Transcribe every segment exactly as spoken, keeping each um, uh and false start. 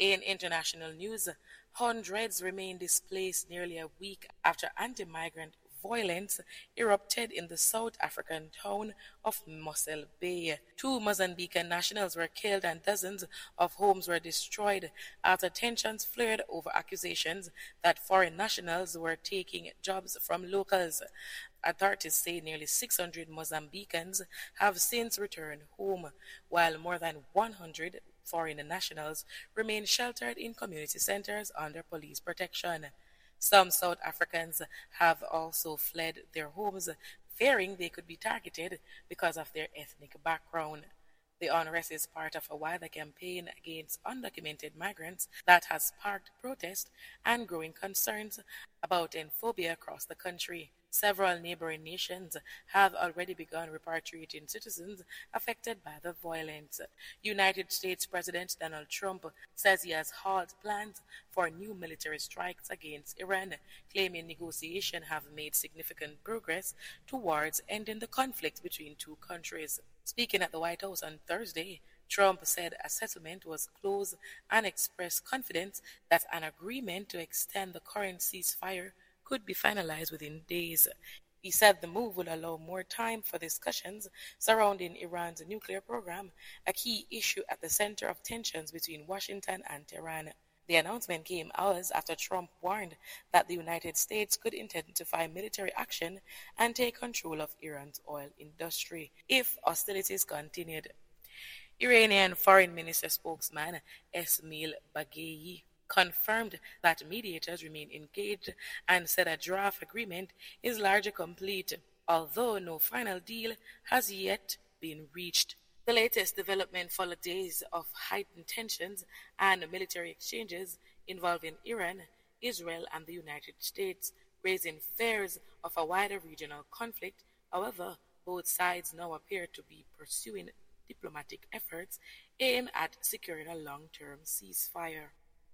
In international news, hundreds remain displaced nearly a week after anti-migrant violence erupted in the South African town of Mossel Bay. Two Mozambican nationals were killed and dozens of homes were destroyed after tensions flared over accusations that foreign nationals were taking jobs from locals. Authorities say nearly six hundred Mozambicans have since returned home, while more than one hundred foreign nationals remain sheltered in community centers under police protection. Some South Africans have also fled their homes, fearing they could be targeted because of their ethnic background. The unrest is part of a wider campaign against undocumented migrants that has sparked protests and growing concerns about xenophobia across the country. Several neighboring nations have already begun repatriating citizens affected by the violence. United States President Donald Trump says he has halted plans for new military strikes against Iran, claiming negotiations have made significant progress towards ending the conflict between two countries. Speaking at the White House on Thursday, Trump said a settlement was close and expressed confidence that an agreement to extend the current ceasefire could be finalized within days. He said the move will allow more time for discussions surrounding Iran's nuclear program, a key issue at the center of tensions between Washington and Tehran. The announcement came hours after Trump warned that the United States could intensify military action and take control of Iran's oil industry if hostilities continued. Iranian Foreign Minister spokesman Esmail Baghaei confirmed that mediators remain engaged and said a draft agreement is largely complete, although no final deal has yet been reached. The latest development followed days of heightened tensions and military exchanges involving Iran, Israel, and the United States, raising fears of a wider regional conflict. However, both sides now appear to be pursuing diplomatic efforts aimed at securing a long-term ceasefire.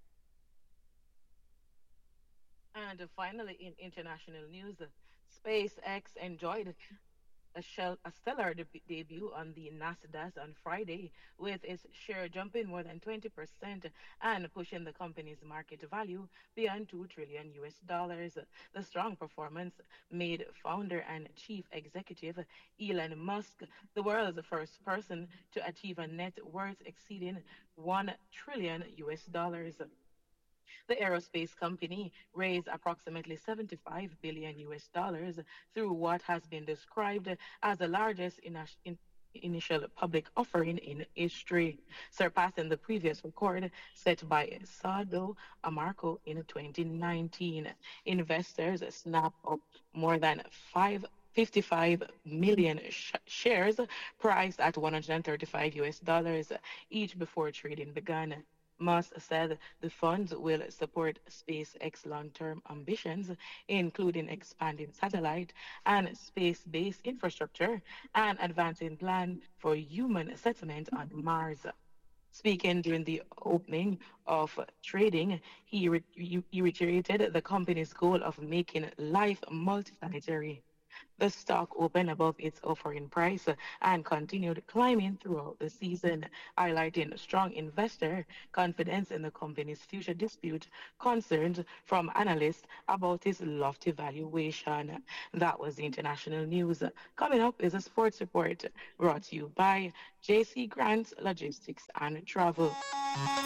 And finally, in international news, SpaceX enjoyed a, shell, a stellar deb- debut on the Nasdaq on Friday, with its share jumping more than twenty percent and pushing the company's market value beyond two trillion U S dollars. The strong performance made founder and chief executive Elon Musk the world's first person to achieve a net worth exceeding one trillion U S dollars. The aerospace company raised approximately seventy-five billion U S dollars through what has been described as the largest in, in initial public offering in history, surpassing the previous record set by Sado Amarco in twenty nineteen. Investors snapped up more than five. fifty-five million sh- shares priced at one hundred thirty-five U S dollars each before trading began. Musk said the funds will support SpaceX long-term ambitions, including expanding satellite and space-based infrastructure and advancing plan for human settlement on Mars. Speaking during the opening of trading, he, re- he reiterated the company's goal of making life multiplanetary. The stock opened above its offering price and continued climbing throughout the season, highlighting strong investor confidence in the company's future despite concerns from analysts about its lofty valuation. That was the international news. Coming up is a sports report brought to you by J C Grant Logistics and Travel.